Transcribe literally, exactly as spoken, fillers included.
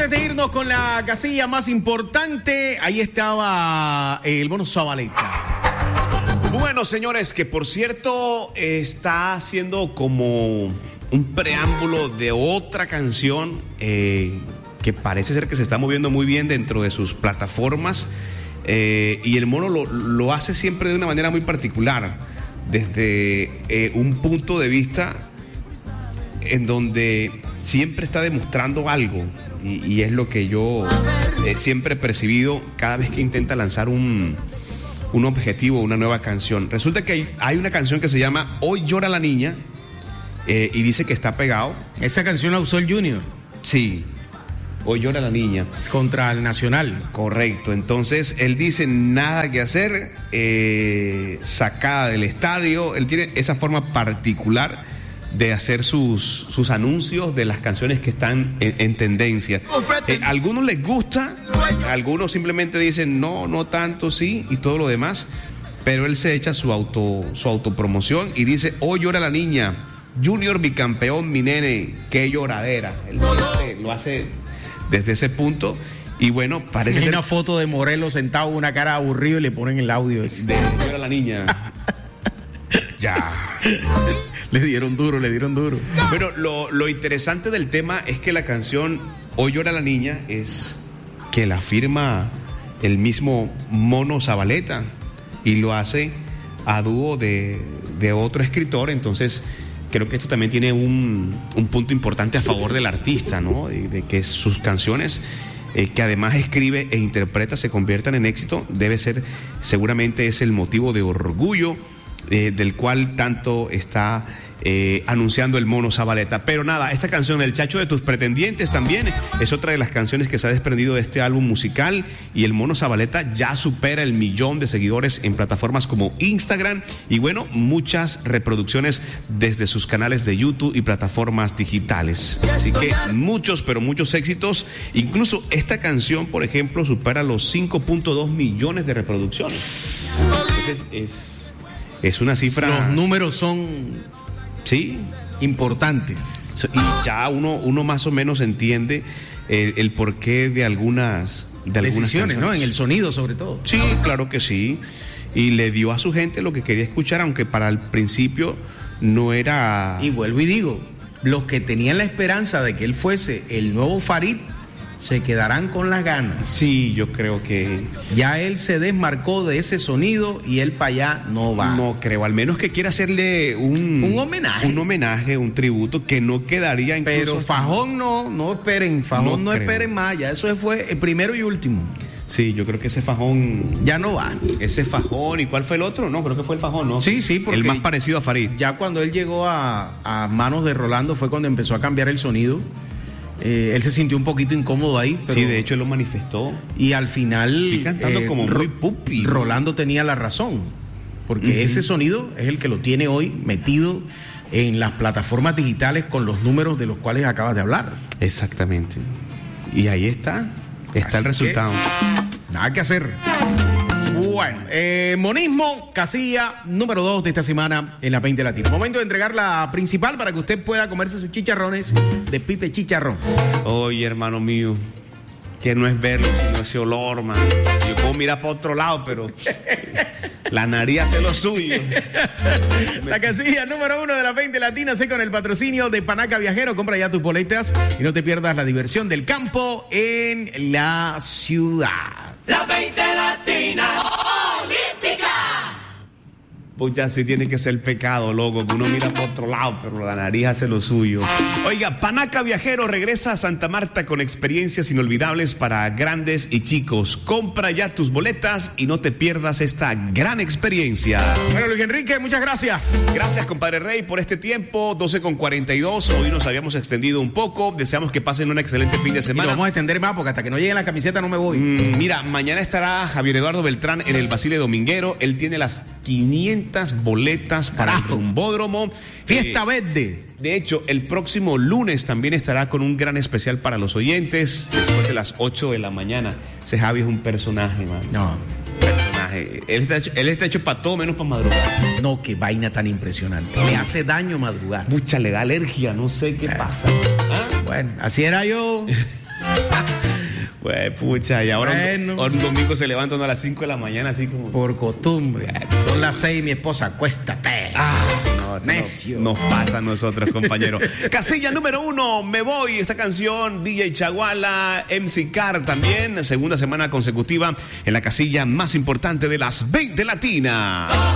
antes de irnos con la casilla más importante, ahí estaba el Mono Zabaleta. Bueno, señores, que por cierto está haciendo como un preámbulo de otra canción eh, que parece ser que se está moviendo muy bien dentro de sus plataformas, eh, y el Mono lo, lo hace siempre de una manera muy particular, desde eh, un punto de vista en donde siempre está demostrando algo, y, y es lo que yo eh, siempre he percibido cada vez que intenta lanzar un, un objetivo, una nueva canción. Resulta que hay, hay una canción que se llama Hoy llora la niña, eh, y dice que está pegado. Esa canción la usó el Junior. Sí, Hoy llora la niña. Contra el Nacional. Correcto, entonces él dice nada que hacer, eh, sacada del estadio. Él tiene esa forma particular de hacer sus, sus anuncios de las canciones que están en, en tendencia. Eh, a algunos les gusta, a algunos simplemente dicen no, no tanto, sí, y todo lo demás, pero él se echa su auto, su autopromoción y dice, hoy llora la niña, Junior bicampeón, mi nene, qué lloradera. Él siempre lo hace desde ese punto. Y bueno, parece Hay ser una foto de Morelos sentado con una cara aburrido y le ponen el audio ese. de hoy llora la niña. Ya. Le dieron duro, le dieron duro. Bueno, lo, lo interesante del tema es que la canción Hoy llora la niña es que la firma el mismo Mono Zabaleta y lo hace a dúo de, de otro escritor. Entonces creo que esto también tiene un, un punto importante a favor del artista, ¿no? De, de que sus canciones, eh, que además escribe e interpreta, se conviertan en éxito. Debe ser, seguramente es el motivo de orgullo Eh, del cual tanto está eh, anunciando el Mono Zabaleta. Pero nada, esta canción, El Chacho de tus pretendientes, también es otra de las canciones que se ha desprendido de este álbum musical, y el Mono Zabaleta ya supera el millón de seguidores en plataformas como Instagram, y bueno, muchas reproducciones desde sus canales de YouTube y plataformas digitales. Así que muchos, pero muchos éxitos. Incluso esta canción, por ejemplo, supera los cinco punto dos millones de reproducciones. Entonces es Es una cifra. Los números son, sí, importantes. Y ya uno, uno más o menos entiende el, el porqué de algunas, de algunas decisiones, canciones, ¿no? En el sonido, sobre todo. Sí, claro que sí. Y le dio a su gente lo que quería escuchar, aunque para el principio no era. Y vuelvo y digo, los que tenían la esperanza de que él fuese el nuevo Farid se quedarán con las ganas. Sí, yo creo que ya él se desmarcó de ese sonido y él para allá no va. No creo, al menos que quiera hacerle un un homenaje, un homenaje, un tributo que no quedaría incluso. Pero Fajón no, no esperen, Fajón no, no esperen más, ya eso fue el primero y último. Sí, yo creo que ese Fajón ya no va. Ese Fajón, ¿y cuál fue el otro? No, creo que fue el Fajón, ¿no? Sí, sí, porque el más parecido a Farid. Ya cuando él llegó a, a manos de Rolando fue cuando empezó a cambiar el sonido. Eh, él se sintió un poquito incómodo ahí. Pero, sí, de hecho él lo manifestó. Y al final, y cantando eh, como muy pupi. Rolando tenía la razón, porque uh-huh. ese sonido es el que lo tiene hoy metido en las plataformas digitales con los números de los cuales acabas de hablar. Exactamente. Y ahí está, está Así el resultado. Que, nada que hacer. Bueno, eh, monismo, casilla número dos de esta semana en la veinte Latino. Momento de entregar la principal para que usted pueda comerse sus chicharrones de Pipe Chicharrón. Oye, hermano mío, que no es verlo, sino ese olor, man. Yo puedo mirar para otro lado, pero la nariz hace lo suyo. La casilla número uno de la veinte Latina, sé con el patrocinio de Panaca Viajero. Compra ya tus boletas y no te pierdas la diversión del campo en la ciudad. La veinte Latina Olímpica. Pucha, sí tiene que ser pecado, loco, que uno mira por otro lado, pero la nariz hace lo suyo. Oiga, Panaca Viajero regresa a Santa Marta con experiencias inolvidables para grandes y chicos. Compra ya tus boletas y no te pierdas esta gran experiencia. Bueno, Luis Enrique, muchas gracias. Gracias, compadre Rey, por este tiempo. doce con cuarenta y dos. Hoy nos habíamos extendido un poco. Deseamos que pasen un excelente fin de semana. Y lo vamos a extender más porque hasta que no llegue la camiseta no me voy. Mm, mira, mañana estará Javier Eduardo Beltrán en el Basile Dominguero. Él tiene las quinientas boletas para Carajo. el rumbódromo. Fiesta eh, verde. De hecho, el próximo lunes también estará con un gran especial para los oyentes después de las ocho de la mañana. Ese Javi es un personaje, man. No. Personaje. Él está hecho, él está hecho para todo menos para madrugar. No, qué vaina tan impresionante. Le hace daño madrugar. Mucha, le da alergia, no sé qué pasa. ¿Ah? Bueno, así era yo. Pues pucha, y ahora Bueno. un, un domingo se levanta uno a las cinco de la mañana, así como. Por costumbre. Son las seis, mi esposa, acuéstate. Ah, no, eso Necio. no- nos pasa a nosotros, compañeros. Casilla número uno, Me Voy. Esta canción, D J Chaguala, M C Car también. Segunda semana consecutiva en la casilla más importante de las veinte latinas.